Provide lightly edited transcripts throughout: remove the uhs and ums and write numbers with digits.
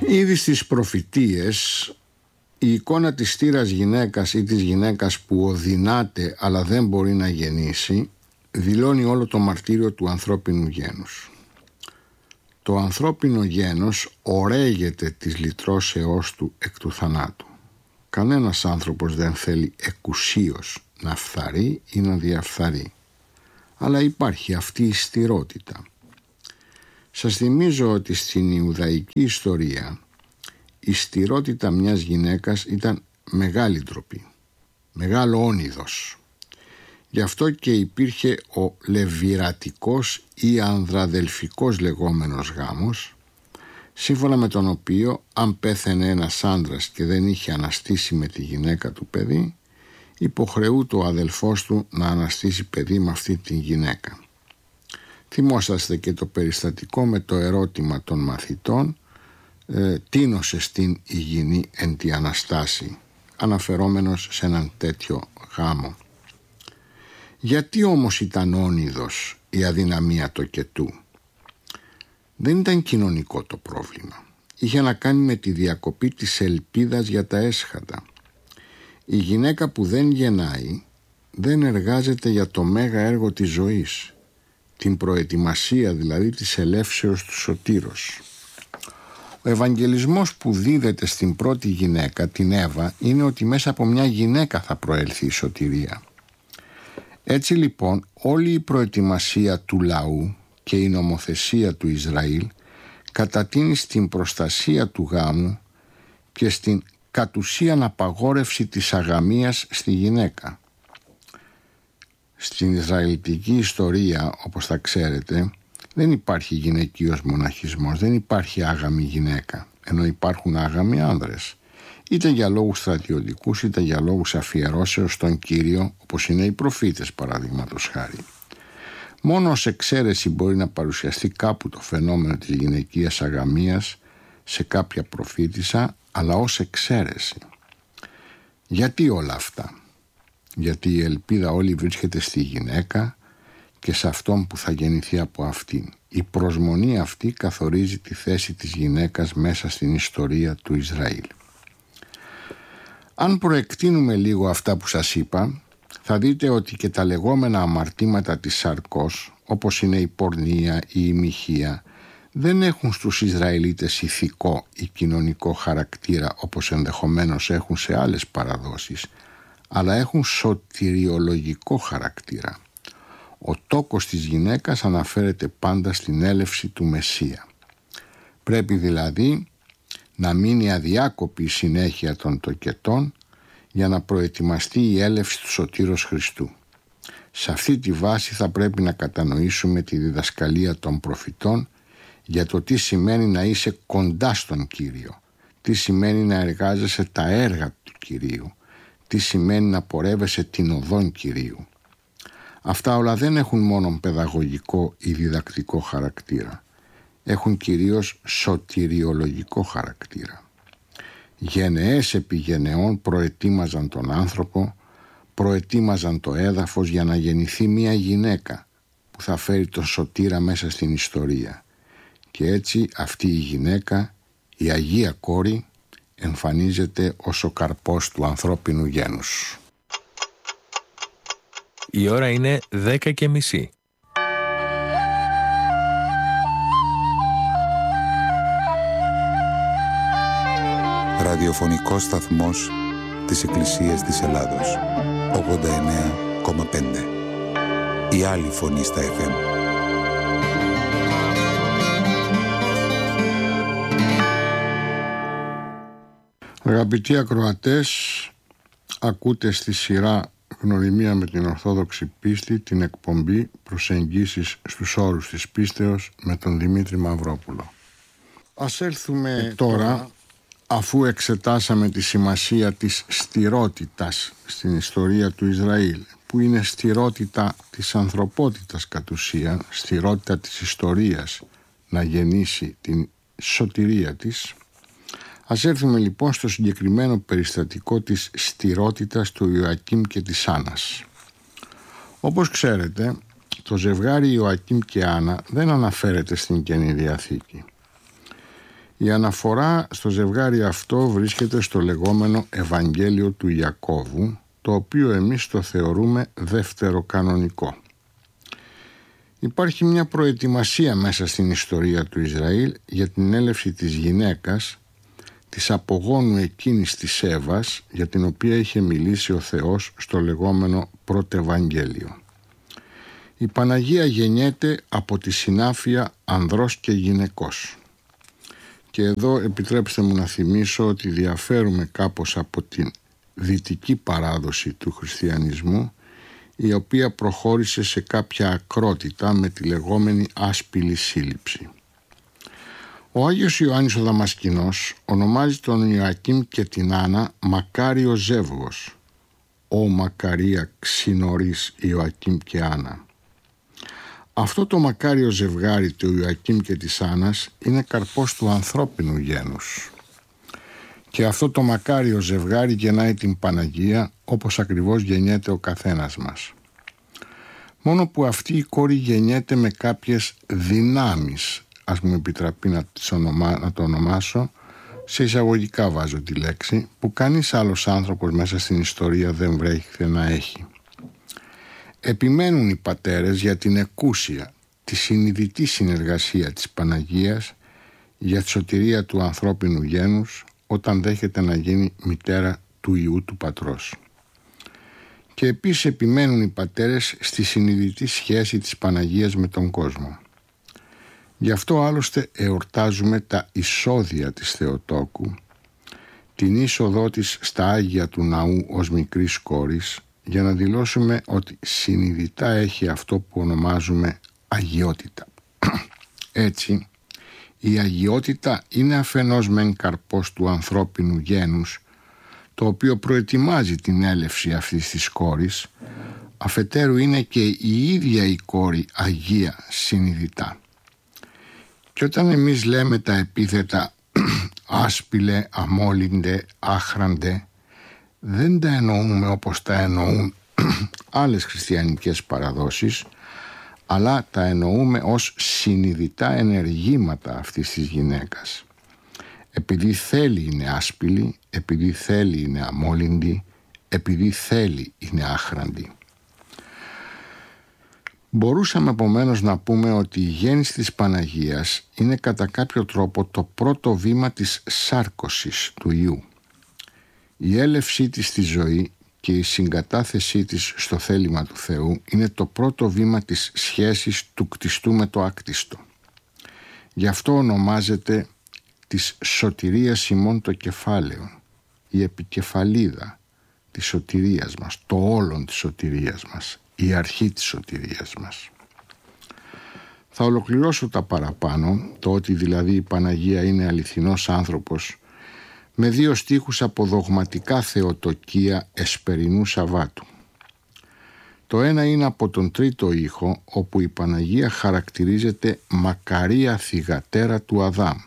Ήδη στις προφητείες η εικόνα της στήρας γυναίκας ή της γυναίκας που οδυνάται αλλά δεν μπορεί να γεννήσει δηλώνει όλο το μαρτύριο του ανθρώπινου γένους. Το ανθρώπινο γένος ωραίγεται της λυτρώσεώς του εκ του θανάτου. Κανένας άνθρωπος δεν θέλει εκουσίως να φθαρεί ή να διαφθαρεί. Αλλά υπάρχει αυτή η στηρότητα. Σας θυμίζω ότι στην Ιουδαϊκή ιστορία η στηρότητα μιας γυναίκας ήταν μεγάλη ντροπή, μεγάλο όνειδος. Γι' αυτό και υπήρχε ο λεβιρατικός ή ανδραδελφικός λεγόμενος γάμος, σύμφωνα με τον οποίο αν πέθαινε ένας άντρας και δεν είχε αναστήσει με τη γυναίκα του παιδί, υποχρεούται ο αδελφός του να αναστήσει παιδί με αυτή τη γυναίκα. Θυμόσαστε και το περιστατικό με το ερώτημα των μαθητών «Τίνωσε στην υγιεινή εν τη Αναστάση», αναφερόμενος σε έναν τέτοιο γάμο. Γιατί όμως ήταν όνειδος η αδυναμία τοκετού? Δεν ήταν κοινωνικό το πρόβλημα. Είχε να κάνει με τη διακοπή της ελπίδας για τα έσχατα. Η γυναίκα που δεν γεννάει δεν εργάζεται για το μέγα έργο της ζωής, την προετοιμασία δηλαδή της ελεύσεως του σωτήρος. Ο Ευαγγελισμός που δίδεται στην πρώτη γυναίκα, την Εύα, είναι ότι μέσα από μια γυναίκα θα προέλθει η σωτηρία. Έτσι λοιπόν όλη η προετοιμασία του λαού και η νομοθεσία του Ισραήλ κατατείνει στην προστασία του γάμου και στην κατ' ουσίαν απαγόρευση της αγαμίας στη γυναίκα. Στην Ισραηλιτική ιστορία, όπως θα ξέρετε, δεν υπάρχει γυναικείος μοναχισμός, δεν υπάρχει άγαμη γυναίκα, ενώ υπάρχουν άγαμοι άνδρες, είτε για λόγους στρατιωτικούς είτε για λόγους αφιερώσεως στον Κύριο, όπως είναι οι προφήτες παραδείγματος χάρη. Μόνο ως εξαίρεση μπορεί να παρουσιαστεί κάπου το φαινόμενο της γυναικείας αγαμίας σε κάποια προφήτισσα, αλλά ως εξαίρεση. Γιατί όλα αυτά? Γιατί η ελπίδα όλη βρίσκεται στη γυναίκα και σε αυτόν που θα γεννηθεί από αυτήν. Η προσμονή αυτή καθορίζει τη θέση της γυναίκας μέσα στην ιστορία του Ισραήλ. Αν προεκτείνουμε λίγο αυτά που σας είπα, θα δείτε ότι και τα λεγόμενα αμαρτήματα της σαρκός, όπως είναι η πορνεία ή η μοιχεία, δεν έχουν στους Ισραηλίτες ηθικό ή κοινωνικό χαρακτήρα όπως ενδεχομένως έχουν σε άλλες παραδόσεις, αλλά έχουν σωτηριολογικό χαρακτήρα. Ο τόκος της γυναίκας αναφέρεται πάντα στην έλευση του Μεσσία. Πρέπει δηλαδή να μείνει αδιάκοπη η συνέχεια των τοκετών για να προετοιμαστεί η έλευση του Σωτήρος Χριστού. Σε αυτή τη βάση θα πρέπει να κατανοήσουμε τη διδασκαλία των προφητών για το τι σημαίνει να είσαι κοντά στον Κύριο, τι σημαίνει να εργάζεσαι τα έργα του Κυρίου, τι σημαίνει να πορεύεσαι την οδόν Κυρίου. Αυτά όλα δεν έχουν μόνο παιδαγωγικό ή διδακτικό χαρακτήρα. Έχουν κυρίως σωτηριολογικό χαρακτήρα. Γενεές επί γενεών προετοίμαζαν τον άνθρωπο, προετοίμαζαν το έδαφος για να γεννηθεί μια γυναίκα που θα φέρει τον σωτήρα μέσα στην ιστορία. Και έτσι αυτή η γυναίκα, η Αγία Κόρη, εμφανίζεται ως ο καρπός του ανθρώπινου γένους. Η ώρα είναι 10:30. Ραδιοφωνικός σταθμός της Εκκλησίας της Ελλάδος. 89,5. Η άλλη φωνή στα FM. Αγαπητοί ακροατές, ακούτε στη σειρά Γνωριμία με την Ορθόδοξη Πίστη την εκπομπή Προσεγγίσεις στους όρους της πίστεως με τον Δημήτρη Μαυρόπουλο. Ας έλθουμε τώρα, αφού εξετάσαμε τη σημασία της στηρότητας στην ιστορία του Ισραήλ, που είναι στηρότητα της ανθρωπότητας κατ' ουσία, στηρότητα της ιστορίας να γεννήσει την σωτηρία της. Ας έρθουμε λοιπόν στο συγκεκριμένο περιστατικό της στηρότητας του Ιωακήμ και της Άννας. Όπως ξέρετε, το ζευγάρι Ιωακήμ και Άννα δεν αναφέρεται στην Καινή Διαθήκη. Η αναφορά στο ζευγάρι αυτό βρίσκεται στο λεγόμενο Ευαγγέλιο του Ιακώβου, το οποίο εμείς το θεωρούμε δευτεροκανονικό. Υπάρχει μια προετοιμασία μέσα στην ιστορία του Ισραήλ για την έλευση της γυναίκας, της απογόνου εκείνης της Εύας, για την οποία είχε μιλήσει ο Θεός στο λεγόμενο Πρωτευαγγέλιο. Η Παναγία γεννιέται από τη συνάφεια ανδρός και γυναικός. Και εδώ επιτρέψτε μου να θυμίσω ότι διαφέρουμε κάπως από την δυτική παράδοση του χριστιανισμού, η οποία προχώρησε σε κάποια ακρότητα με τη λεγόμενη άσπυλη σύλληψη. Ο Άγιος Ιωάννης ο Δαμασκηνός ονομάζει τον Ιωακήμ και την Άννα μακάριο ζεύγος, «Ω μακαρία ξινωρίς Ιωακήμ και Άννα». Αυτό το μακάριο ζευγάρι του Ιωακήμ και της Άννας είναι καρπός του ανθρώπινου γένους. Και αυτό το μακάριο ζευγάρι γεννάει την Παναγία, όπως ακριβώς γεννιέται ο καθένας μας. Μόνο που αυτή η κόρη γεννιέται με κάποιες δυνάμεις, ας μου επιτραπεί να το ονομάσω, σε εισαγωγικά βάζω τη λέξη, που κανείς άλλος άνθρωπος μέσα στην ιστορία δεν βρέχεται να έχει. Επιμένουν οι πατέρες για την εκούσια, τη συνειδητή συνεργασία της Παναγίας για τη σωτηρία του ανθρώπινου γένους όταν δέχεται να γίνει μητέρα του Υιού του Πατρός. Και επίσης επιμένουν οι πατέρες στη συνειδητή σχέση της Παναγίας με τον κόσμο. Γι' αυτό άλλωστε εορτάζουμε τα εισόδια της Θεοτόκου, την είσοδό της στα Άγια του Ναού ως μικρής κόρης, για να δηλώσουμε ότι συνειδητά έχει αυτό που ονομάζουμε αγιότητα. Έτσι, η αγιότητα είναι αφενός μεν καρπός του ανθρώπινου γένους, το οποίο προετοιμάζει την έλευση αυτής της κόρης, αφετέρου είναι και η ίδια η κόρη αγία συνειδητά. Και όταν εμείς λέμε τα επίθετα άσπηλε, αμόλυντε, άχραντε, δεν τα εννοούμε όπως τα εννοούν άλλες χριστιανικές παραδόσεις, αλλά τα εννοούμε ως συνειδητά ενεργήματα αυτής της γυναίκας. Επειδή θέλει είναι άσπηλη, επειδή θέλει είναι αμόλυντη, επειδή θέλει είναι άχραντη. Μπορούσαμε επομένως να πούμε ότι η γέννηση της Παναγίας είναι κατά κάποιο τρόπο το πρώτο βήμα της σάρκωσης του Υιού. Η έλευσή της στη ζωή και η συγκατάθεσή της στο θέλημα του Θεού είναι το πρώτο βήμα της σχέσης του κτιστού με το άκτιστο. Γι' αυτό ονομάζεται της σωτηρίας ημών το κεφάλαιο, η επικεφαλίδα της σωτηρίας μας, το όλον της σωτηρίας μας, η αρχή της σωτηρίας μας. Θα ολοκληρώσω τα παραπάνω, το ότι δηλαδή η Παναγία είναι αληθινός άνθρωπος, με 2 στίχους από δογματικά Θεοτοκία Εσπερινού Σαββάτου. Το ένα είναι από τον 3ο ήχο, όπου η Παναγία χαρακτηρίζεται μακαρία θυγατέρα του Αδάμ.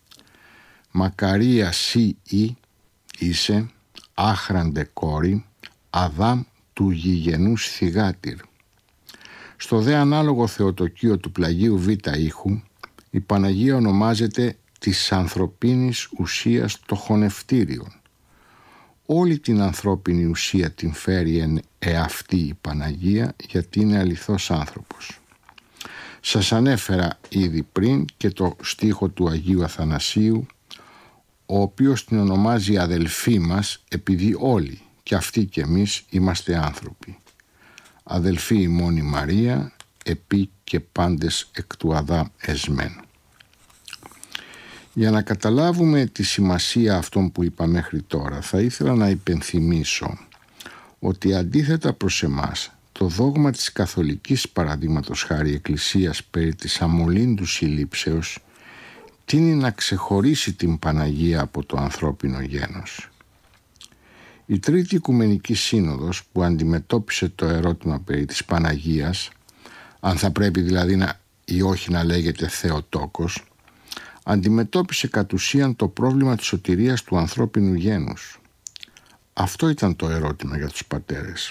Μακαρία σύ είσαι, άχραντε κόρη, Αδάμ του γηγενούς θυγάτηρ. Στο δε ανάλογο Θεοτοκείο του πλαγίου Β ήχου, η Παναγία ονομάζεται της ανθρωπίνης ουσίας το χωνευτήριον. Όλη την ανθρώπινη ουσία την φέρει εαυτή η Παναγία, γιατί είναι αληθώς άνθρωπος. Σας ανέφερα ήδη πριν και το στίχο του Αγίου Αθανασίου, ο οποίος την ονομάζει αδελφή μας, επειδή όλοι, και αυτοί και εμείς, είμαστε άνθρωποι. Αδελφή ημών η Μαρία, επί και πάντες εκ του Αδάμ εσμέν. Για να καταλάβουμε τη σημασία αυτών που είπα μέχρι τώρα, θα ήθελα να υπενθυμίσω ότι αντίθετα προς εμάς, το δόγμα της καθολικής παραδείγματος χάρη εκκλησίας περί της αμολύντου συλλήψεως τείνει να ξεχωρίσει την Παναγία από το ανθρώπινο γένος. Η Τρίτη Οικουμενική Σύνοδος, που αντιμετώπισε το ερώτημα περί της Παναγίας, αν θα πρέπει δηλαδή ή όχι να λέγεται Θεοτόκος, αντιμετώπισε κατ' ουσίαν το πρόβλημα της σωτηρίας του ανθρώπινου γένους. Αυτό ήταν το ερώτημα για τους πατέρες.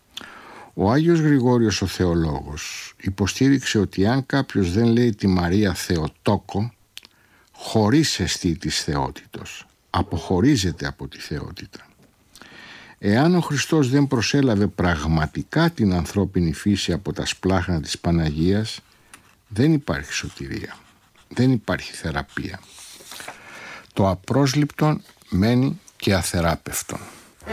Ο Άγιος Γρηγόριος ο Θεολόγος υποστήριξε ότι αν κάποιος δεν λέει τη Μαρία Θεοτόκο, χωρίς εστί της θεότητος. Αποχωρίζεται από τη θεότητα. Εάν ο Χριστός δεν προσέλαβε πραγματικά την ανθρώπινη φύση από τα σπλάχνα της Παναγίας, δεν υπάρχει σωτηρία, δεν υπάρχει θεραπεία. Το απρόσληπτον μένει και αθεράπευτον.